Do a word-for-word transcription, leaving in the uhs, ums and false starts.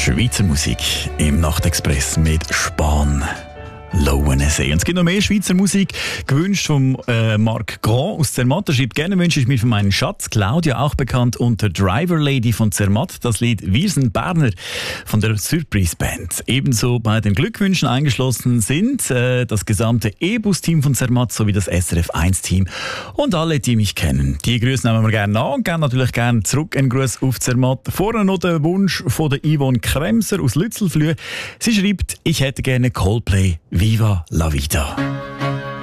Schweizer Musik im Nachtexpress mit Spahn. Lauensee. Und es gibt noch mehr Schweizer Musik, gewünscht vom äh, Marc Grand aus Zermatt. Er schreibt, gerne wünsche ich mir für meinen Schatz Claudia, auch bekannt unter Driver Lady von Zermatt, das Lied Wir sind Berner von der Surprise Band. Ebenso bei den Glückwünschen eingeschlossen sind äh, das gesamte E-Bus-Team von Zermatt sowie das S R F eins Team und alle, die mich kennen. Die Grüße nehmen wir gerne an und gerne natürlich gerne zurück einen Gruß auf Zermatt. Vorher noch der Wunsch von der Yvonne Kremser aus Lützelflüh. Sie schreibt, ich hätte gerne Coldplay Viva la Vida.